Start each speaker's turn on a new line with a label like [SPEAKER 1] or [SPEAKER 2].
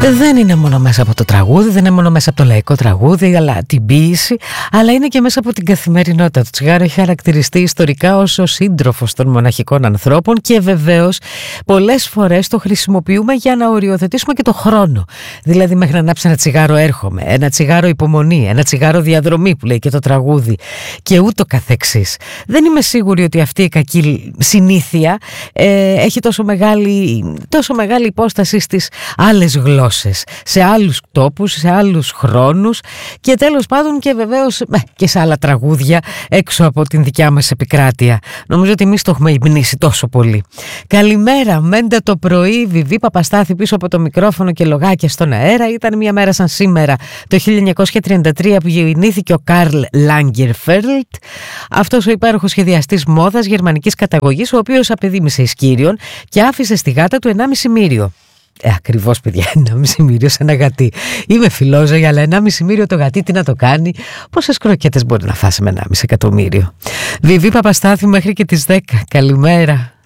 [SPEAKER 1] Δεν είναι μόνο μέσα από το τραγούδι, δεν είναι μόνο μέσα από το λαϊκό τραγούδι, αλλά την ποίηση, αλλά είναι και μέσα από την καθημερινότητα. Το τσιγάρο έχει χαρακτηριστεί ιστορικά ως ο σύντροφος των μοναχικών ανθρώπων και βεβαίως πολλές φορές το χρησιμοποιούμε για να οριοθετήσουμε και το χρόνο. Δηλαδή, μέχρι να ανάψει ένα τσιγάρο έρχομαι, ένα τσιγάρο υπομονή, ένα τσιγάρο διαδρομή που λέει και το τραγούδι και ούτω καθεξής. Δεν είμαι σίγουρη ότι αυτή η κακή συνήθεια έχει τόσο μεγάλη υπόσταση στις άλλες γλώσσες, σε άλλους τόπους, σε άλλους χρόνους και τέλος πάντων και βεβαίως και σε άλλα τραγούδια έξω από την δικιά μας επικράτεια. Νομίζω ότι εμείς το έχουμε υμνήσει τόσο πολύ. Καλημέρα, Μέντα το πρωί, Βιβί Παπαστάθη πίσω από το μικρόφωνο και λογάκια στον αέρα. Ήταν μια μέρα σαν σήμερα το 1933 που γεννήθηκε ο Καρλ Λάγκερφελτ, αυτός ο υπέροχος σχεδιαστής μόδας γερμανικής καταγωγής, ο οποίος απεδίμησε εις Κύριον και άφησε στη γάτα του 1,5 μύριο. Ακριβώς, παιδιά, 1,5 μύριο σε ένα γατί. Είμαι φιλόζωη, αλλά 1,5 μύριο το γατί τι να το κάνει? Πόσες κροκέτες μπορεί να φάσει με 1,5 εκατομμύριο? Βιβί Παπαστάθη μέχρι και τις 10. Καλημέρα.